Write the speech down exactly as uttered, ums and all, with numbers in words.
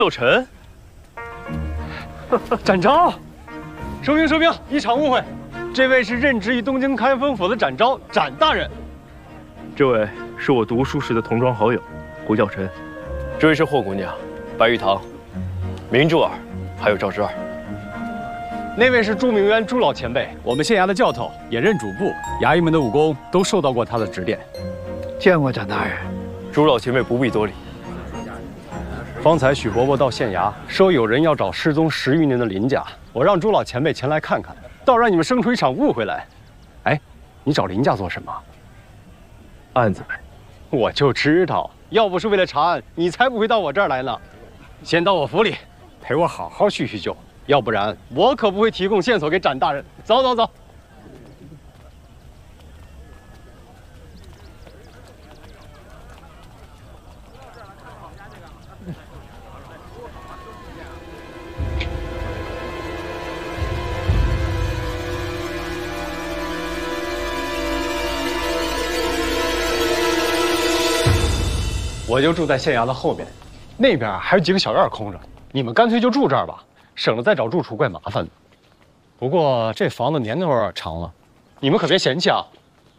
有臣， 展昭，收兵收兵，一场误会。这位是任职于东京开封府的展昭，展大人。 这位是我读书时的同窗好友，胡教臣。这位是霍姑娘，白玉堂、明珠儿，还有赵之儿。 那位是朱明渊朱老前辈，我们县衙的教头，也任主簿，衙役们的武功都受到过他的指点。 见过展大人。 朱老前辈不必多礼。 方才许伯伯到县衙说有人要找失踪十余年的林家，我让朱老前辈前来看看，倒让你们生出一场误会来。哎，你找林家做什么？ 案子呗。 我就知道，要不是为了查案，你才不会到我这儿来呢。先到我府里，陪我好好叙叙旧，要不然我可不会提供线索给展大人。走走走。我就住在县衙的后面，那边还有几个小院空着，你们干脆就住这儿吧，省得再找住处怪麻烦的。不过这房子年头长了，你们可别嫌弃啊。